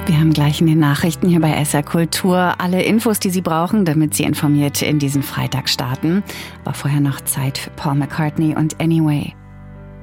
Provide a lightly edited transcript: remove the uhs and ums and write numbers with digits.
Wir haben gleich in den Nachrichten hier bei SR Kultur alle Infos, die Sie brauchen, damit Sie informiert in diesen Freitag starten. War vorher noch Zeit für Paul McCartney und Anyway.